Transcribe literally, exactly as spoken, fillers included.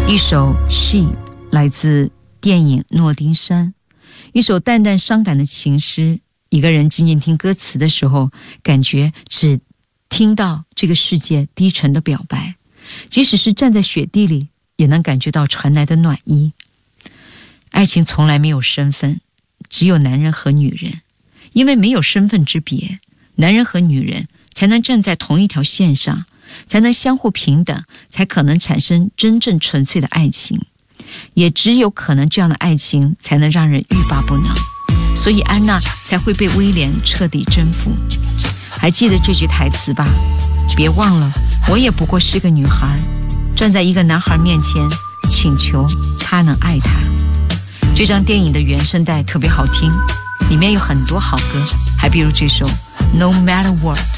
一首 She 来自电影《诺丁山》，一首淡淡伤感的情诗。一个人静静听歌词的时候，感觉只听到这个世界低沉的表白，即使是站在雪地里，也能感觉到传来的暖意。爱情从来没有身份，只有男人和女人，因为没有身份之别，男人和女人才能站在同一条线上，才能相互平等，才可能产生真正纯粹的爱情。也只有可能这样的爱情才能让人欲罢不能，所以安娜才会被威廉彻底征服。还记得这句台词吧？别忘了，我也不过是个女孩，站在一个男孩面前，请求他能爱他。这张电影的原声带特别好听，里面有很多好歌，还比如这首 No Matter What。